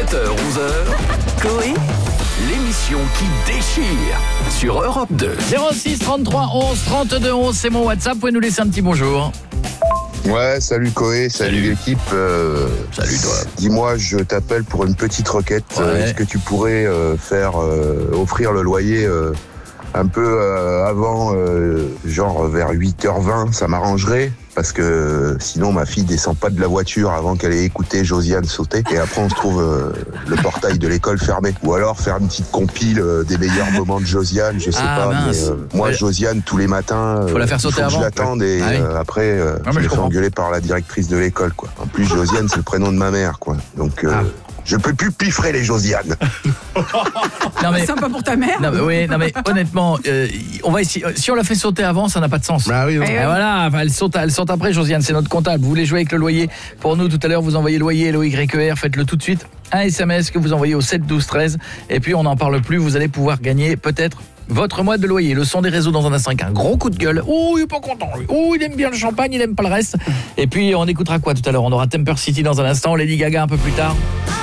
7h-11h, Coé, l'émission qui déchire sur Europe 2. 06 33 11 32 11, c'est mon WhatsApp, vous pouvez nous laisser un petit bonjour. Ouais, salut Coé, salut l'équipe. Salut toi. Dis-moi, je t'appelle pour une petite requête. Ouais. Est-ce que tu pourrais offrir le loyer un peu avant, genre vers 8h20, ça m'arrangerait. Parce que sinon ma fille descend pas de la voiture avant qu'elle ait écouté Josiane sauter. Et après on se trouve le portail de l'école fermé. Ou alors faire une petite compile des meilleurs moments de Josiane, je sais pas. Mince. Mais, moi Josiane tous les matins, faut la faire sauter il faut avant. que je l'attende et après je me fais engueuler par la directrice de l'école, quoi. En plus Josiane c'est le prénom de ma mère, quoi. Donc je peux plus piffrer les Josiane. Non mais C'est sympa pour ta mère. non mais honnêtement, on va essayer. Si on la fait sauter avant, ça n'a pas de sens. Bah oui, non. Et voilà, enfin, elle saute après, Josiane, c'est notre comptable. Vous voulez jouer avec le loyer? Pour nous, tout à l'heure, vous envoyez loyer, LOYER, faites-le tout de suite. Un SMS que vous envoyez au 7 12 13. Et puis, on n'en parle plus, vous allez pouvoir gagner peut-être votre mois de loyer. Le son des réseaux dans un instant avec un gros coup de gueule. Oh, il est pas content, lui. Oh, il aime bien le champagne, il aime pas le reste. Et puis, on écoutera quoi tout à l'heure? On aura Temper City dans un instant, Lady Gaga un peu plus tard.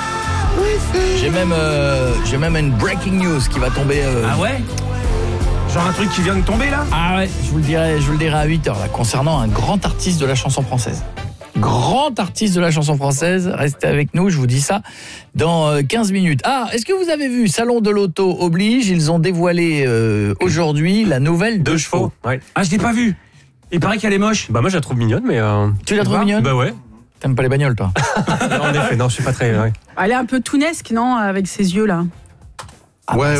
J'ai même une breaking news qui va tomber. Ah ouais? Genre un truc qui vient de tomber là? Ah ouais, je vous le dirai à 8h là, concernant un grand artiste de la chanson française. Grand artiste de la chanson française, restez avec nous, je vous dis ça dans 15 minutes. Ah, est-ce que vous avez vu, Salon de l'Auto oblige, ils ont dévoilé aujourd'hui la nouvelle 2 chevaux. Ouais. Ah, je l'ai pas vu. Il paraît qu'elle est moche. Bah moi je la trouve mignonne mais Tu la trouves mignonne? Bah ouais. T'aimes pas les bagnoles toi? Non, en effet, non, je suis pas très Elle est un peu tounesque, non, avec ses yeux là. Ah Ouais,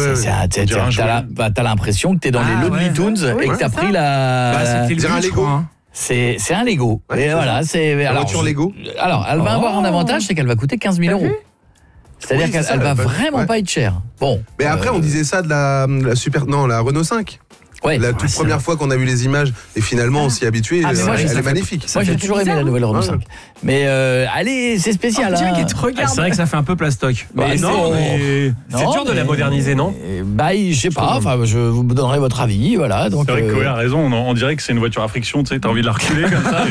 t'as l'impression que t'es dans les Looney Tunes et que t'as pris la... C'est un Lego. C'est un Lego. Ouais, et voilà, c'est La voiture Lego. Alors, elle va avoir un avantage, c'est qu'elle va coûter 15 000 €. C'est-à-dire Oui, c'est qu'elle ça, va vraiment pas être chère. Bon. Mais après, on disait ça de la Renault 5. Ouais. La toute première fois qu'on a vu les images, et finalement on s'y est habitué, mais moi, elle ça est fait- magnifique. Moi, j'ai toujours aimé la nouvelle Renault 5. Mais allez, c'est spécial. Tu vois hein. qu'elle te regarde. C'est vrai que ça fait un peu plastoc. Bah, Mais non, mais c'est dur de la moderniser, non? Bah, je sais pas, enfin, je vous donnerai votre avis, voilà. Donc, C'est vrai que Coé a raison, on dirait que c'est une voiture à friction, tu sais, t'as envie de la reculer comme ça.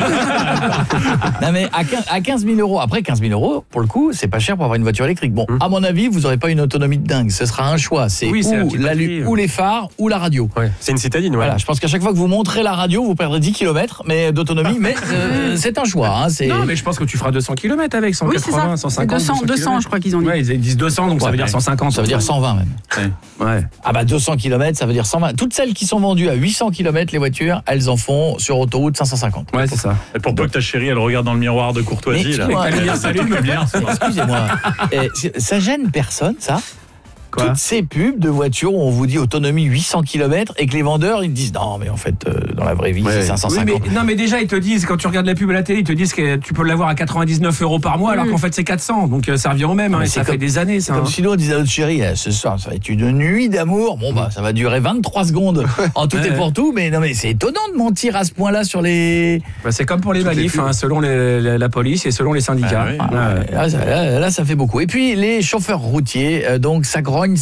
non mais à 15 000 €, après 15 000 €, pour le coup, c'est pas cher pour avoir une voiture électrique. Bon, à mon avis, vous aurez pas une autonomie de dingue. Ce sera un choix, c'est Oui, c'est la ou, petite batterie, ou les phares ou la radio. Ouais, c'est une citadine, ouais. Voilà, je pense qu'à chaque fois que vous montrez la radio, vous perdrez 10 km d'autonomie, mais c'est un choix. Hein, Non, mais je pense que tu feras 200 km avec, Oui, c'est 180, ça. 150, 200, je crois qu'ils ont dit. Ouais, ils disent 200, donc ça veut dire 150. Ça veut dire 120 même. Ouais. Ah bah 200 km, ça veut dire 120. Toutes celles qui sont vendues à 800 km, les voitures, elles en font sur autoroute 550. Ouais, c'est ça. Et pour peu que ta chérie, elle regarde dans le miroir de courtoisie, Mais là. excuse-moi, Elle lumière s'allume bien. excusez-moi. Ça gêne personne, ça? Quoi? Toutes ces pubs de voitures où on vous dit autonomie 800 km et que les vendeurs ils disent non mais en fait dans la vraie vie c'est 550. Oui, mais déjà ils te disent, quand tu regardes la pub à la télé, ils te disent que tu peux l'avoir à 99 € par mois alors qu'en fait c'est 400, donc ça revient au même, Mais et c'est ça fait comme- des années ça. Comme si nous on disait à notre chérie ce soir ça va être une nuit d'amour. Bon bah ça va durer 23 secondes en tout et pour tout, mais non mais c'est étonnant de mentir à ce point-là sur les... Bah, c'est comme pour les manifs, selon la police et selon les syndicats. Ah oui. Là, ça fait beaucoup. Et puis les chauffeurs routiers, donc ça grogne.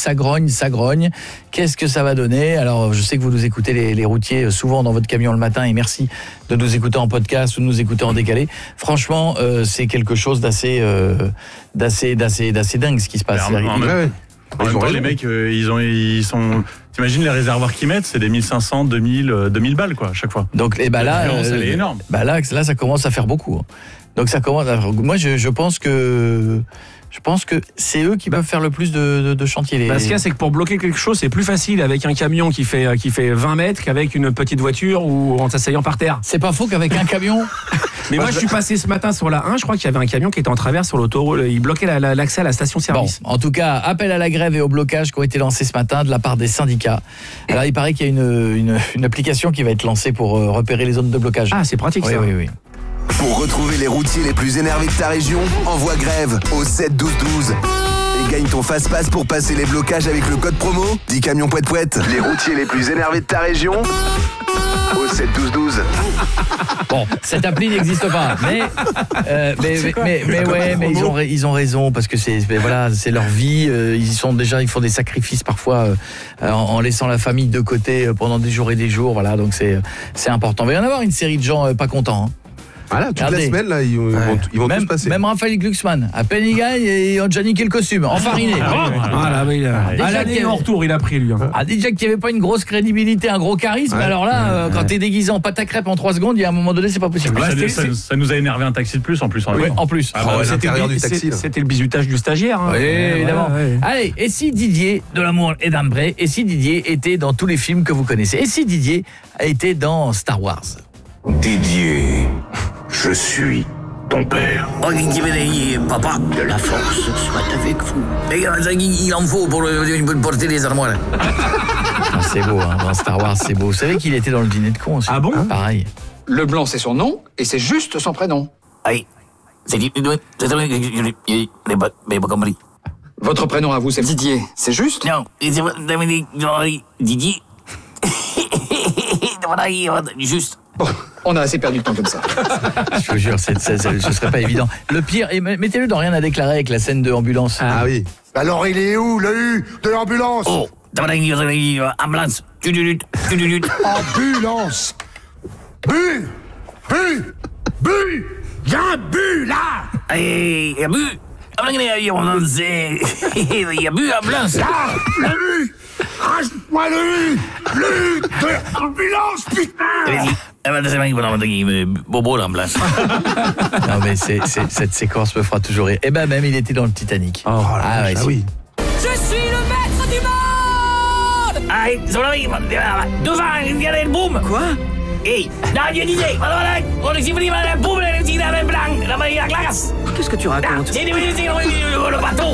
Qu'est-ce que ça va donner? Alors je sais que vous nous écoutez les routiers souvent dans votre camion le matin et merci de nous écouter en podcast ou de nous écouter en décalé. Franchement, c'est quelque chose d'assez dingue ce qui se passe. En même temps, les mecs, ils sont... T'imagines les réservoirs qu'ils mettent, c'est des 1500, 2000 balles, quoi, à chaque fois. Donc là, La différence, elle est énorme. Bah là, ça commence à faire beaucoup. Donc ça commence à... Moi, je pense que c'est eux qui peuvent faire le plus de chantiers. Ce qu'il y a, c'est que pour bloquer quelque chose, c'est plus facile avec un camion qui fait 20 mètres qu'avec une petite voiture ou en s'asseyant par terre. C'est pas faux qu'avec un camion... Mais moi, je suis passé ce matin sur la 1, je crois qu'il y avait un camion qui était en travers sur l'autoroute, il bloquait l'accès à la station-service. Bon, en tout cas, appel à la grève et au blocage qui ont été lancés ce matin de la part des syndicats. Alors, il paraît qu'il y a une application qui va être lancée pour repérer les zones de blocage. Ah, c'est pratique ça. Oui. Pour retrouver les routiers les plus énervés de ta région, envoie grève au 7 12 12. Et gagne ton fast-pass pour passer les blocages avec le code promo 10 camions poète poète. Les routiers les plus énervés de ta région au 7 12 12. Bon, cette appli n'existe pas, mais ils ont raison parce que c'est leur vie, ils font des sacrifices parfois en laissant la famille de côté pendant des jours et des jours, voilà, donc c'est important. Mais il va y en avoir une série de gens pas contents. Hein. Voilà, toute Regardez. la semaine, là, ils vont tous passer. Même Raphaël Glucksmann, à peine il gagne et ils ont déjà niqué le costume, enfariné. Voilà, mais à l'année en retour, il a pris lui. Ah, déjà qu'il n'y avait pas une grosse crédibilité, un gros charisme, alors là, quand t'es déguisé en pâte à crêpes en 3 secondes, il y a un moment donné, c'est pas possible. Ça nous a énervé un taxi de plus en plus. Oui, en plus. L'intérieur du taxi. C'était le bizutage du stagiaire. Oui, évidemment. Allez, et si Didier de l'amour et d'Ambray, et si Didier était dans tous les films que vous connaissez, et si Didier a été dans Star Wars? Didier, je suis ton père. Papa, que la force soit avec vous. Il en faut pour porter les armoires. Ah, c'est beau, hein, dans Star Wars, c'est beau. Vous savez qu'il était dans le dîner de con aussi. Ah bon? Pareil. Le blanc, c'est son nom, et c'est juste son prénom. Oui. J'ai pas compris. Votre prénom à vous, c'est Didier, c'est juste? Non, Didier. Juste. Bon, on a assez perdu de temps comme ça. Je vous jure, ce serait pas évident. Le pire, et mettez-le dans Rien à déclarer avec la scène de ambulance. Ah oui. Alors il est où, le U de l'ambulance? Oh, ambulance. Ambulance. Bu. Il y a un bu, là. Il y a bu. Il y a bu, ambulance. Là, le U. Rajoute-moi le U. Le U de l'ambulance, putain. Bobo, l'ambulance. Non mais cette séquence me fera toujours rire. Et ben même il était dans le Titanic. Oh, ah oui. Je suis le maître du monde. Devant, il y a le boum. Quoi? Hey, là, il y a une idée. La glace. Qu'est-ce que tu racontes? C'est le bateau.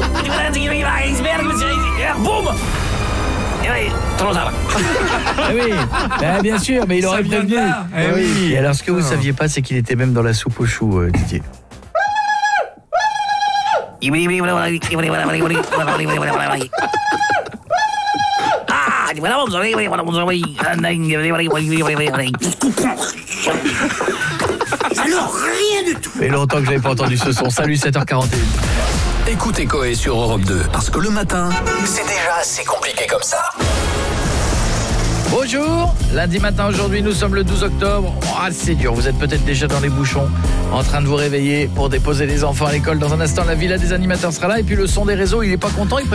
Boum. Trop tard. Oui, bien sûr, mais il aurait prévenu. Oui. Et alors ce que vous saviez pas, c'est qu'il était même dans la soupe aux choux, Didier. Alors, rien du tout. Ça fait longtemps que j'avais pas entendu ce son. Salut, 7h41. Écoutez Coé sur Europe 2, parce que le matin, c'est déjà assez compliqué comme ça. Bonjour, lundi matin aujourd'hui, nous sommes le 12 octobre. Oh, c'est dur, vous êtes peut-être déjà dans les bouchons, en train de vous réveiller pour déposer les enfants à l'école. Dans un instant, la villa des animateurs sera là. Et puis le son des réseaux, il est pas content, il